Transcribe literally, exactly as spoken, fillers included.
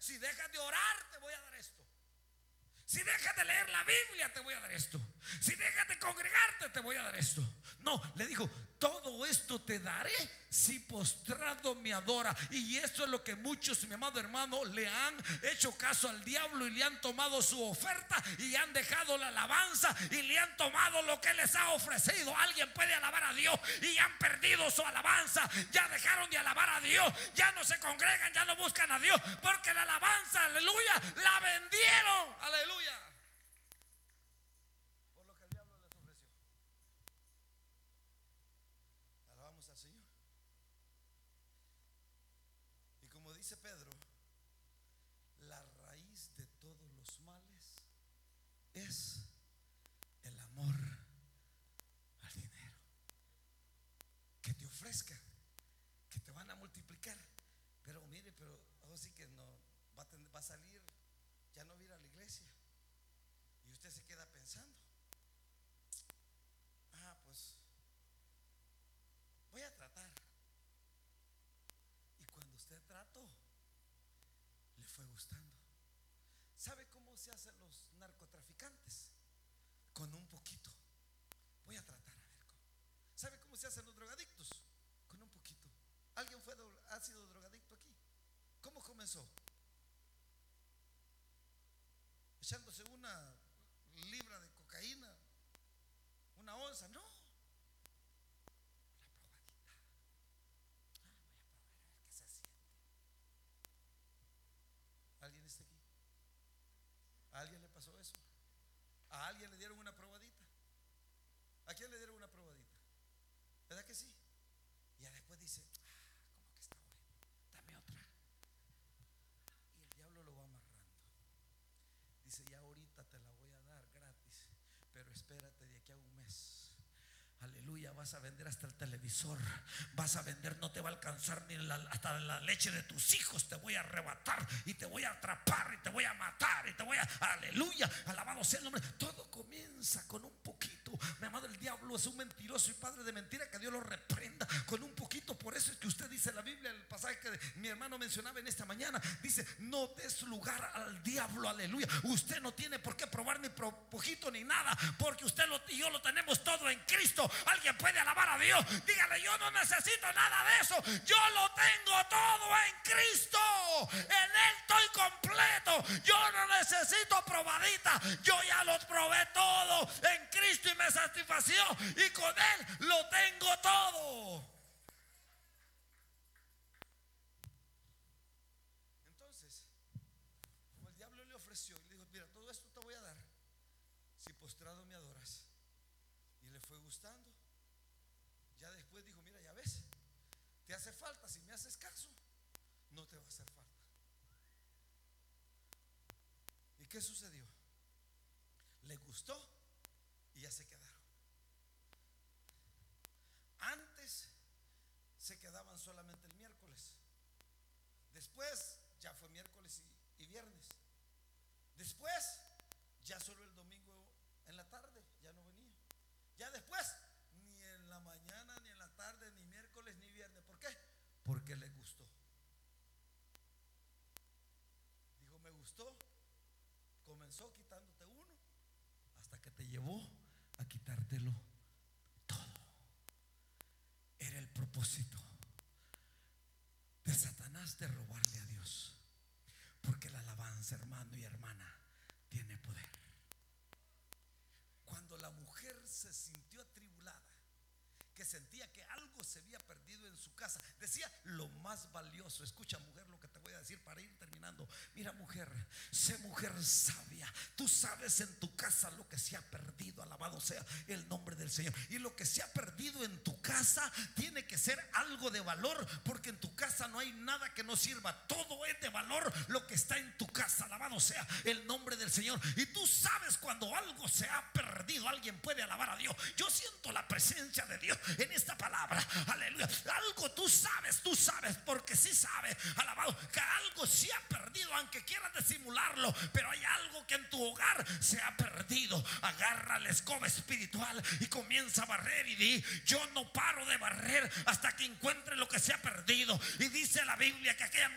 Si dejas de orar, te voy a dar esto. Si dejas de leer la Biblia, te voy a dar esto. Si dejas de congregarte, te voy a dar esto. No, le dijo, todo esto te daré si postrado me adora. Y eso es lo que muchos, mi amado hermano, le han hecho caso al diablo y le han tomado su oferta y han dejado la alabanza y le han tomado lo que les ha ofrecido. Alguien puede alabar a Dios y han perdido su alabanza. Ya dejaron de alabar a Dios, ya no se congregan, ya no buscan a Dios, porque la alabanza, aleluya, la vendieron, aleluya, por lo que el diablo les ofreció. Alabamos al Señor. Y como dice Pedro, la raíz de todos los males es el amor al dinero. Que te ofrezcan, que te van a multiplicar, pero mire, pero así que no va a, tener, va a salir, ya no va a ir a la iglesia. Y usted se queda pensando, ah, pues voy a tratar. Y cuando usted trató, le fue gustando. ¿Sabe cómo se hacen los narcotraficantes? Con un poquito. Voy a tratar a ver cómo. ¿Sabe cómo se hacen los drogadictos? Con un poquito. ¿Alguien fue, ha sido drogadicto aquí? ¿Cómo comenzó? Echándose una libra de cocaína, una onza. No, la probadita. Ah, voy a probar a ver qué se siente. ¿Alguien está aquí? ¿A alguien le pasó eso? ¿A alguien le dieron una probadita? ¿A quién le dieron una probadita? ¿Verdad que sí? Y ya después dice, ah, como que está bueno, dame otra. Y el diablo lo va amarrando. Dice, ya ahorita te la voy a dar gratis, pero espérate de aquí a un mes. Aleluya, vas a vender hasta el televisor, vas a vender, no te va a alcanzar ni la, hasta la leche de tus hijos. Te voy a arrebatar y te voy a atrapar y te voy a matar y te voy a, aleluya, alabado sea el nombre. Todo comienza con un poquito. Mi amado, el diablo es un mentiroso y padre de mentira, que Dios lo reprenda. Con un poquito. Por eso es que usted dice en la Biblia, el pasaje que mi hermano mencionaba en esta mañana, dice, no des lugar al diablo, aleluya. Usted no tiene por qué probar ni poquito ni nada, porque usted lo, y yo lo tenemos todo en Cristo. Alguien puede alabar a Dios, dígale, yo no necesito nada de eso, yo lo tengo todo en Cristo, en Él estoy completo, yo no necesito probadita, yo ya lo probé todo en Cristo y me satisfació, y con Él lo tengo todo. Entonces, como el diablo le ofreció y le dijo, mira, todo esto te voy a dar si postrado me adoras, y le fue gustando. Ya después dijo, mira, ya ves, te hace falta, si me haces caso, no te va a hacer falta. ¿Y qué sucedió? Le gustó y ya se quedaron. Antes se quedaban solamente el miércoles, después ya fue miércoles y, y viernes, después ya solo el domingo en la tarde, ya no venía. Ya después ni en la mañana, ni en la tarde, ni miércoles, ni viernes. ¿Por qué? Porque le gustó. Dijo, me gustó. Comenzó quitándote uno hasta que te llevó a quitártelo todo. Era el propósito de Satanás de robarle a Dios, porque la alabanza, hermano y hermana, tiene poder. Cuando la mujer se sintió atribulada, que sentía que algo se había perdido en su casa, decía, lo más valioso, escucha, mujer, lo que te voy a decir para ir terminando. Mira, mujer, sé mujer sabia, tú sabes en tu casa lo que se ha perdido, alabado sea el nombre del Señor. Y lo que se ha perdido en tu casa tiene que ser algo de valor, porque en tu casa no hay nada que no sirva, todo es de valor lo que está en tu casa, alabado sea el nombre del Señor. Y tú sabes cuando algo se ha perdido. Alguien puede alabar a Dios. Yo siento la presencia de Dios en esta palabra, aleluya. Algo tú sabes, tú sabes, porque sí sabes, alabado, que algo se ha perdido, aunque quieras disimularlo, pero hay algo que en tu hogar se ha perdido. Agarra la escoba espiritual y comienza a barrer y di, yo no paro de barrer hasta que encuentre lo que se ha perdido. Y dice la Biblia que aquella